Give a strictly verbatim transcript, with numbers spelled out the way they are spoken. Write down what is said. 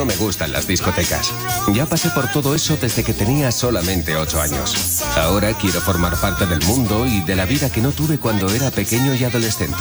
no me gustan las discotecas. Ya pasé por todo eso desde que tenía solamente ocho años. Ahora quiero formar parte del mundo y de la vida que no tuve cuando era pequeño y adolescente.